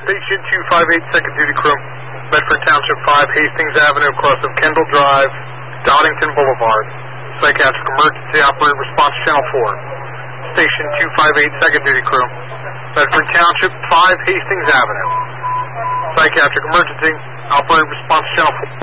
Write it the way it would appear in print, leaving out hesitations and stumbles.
Station 258, second duty crew. Medford Township 5, Hastings Avenue, across of Kendall Drive, Doddington Boulevard. Psychiatric emergency, operator response channel 4. Station 258, second duty crew. Medford Township 5, Hastings Avenue. Psychiatric emergency, operator response channel 4.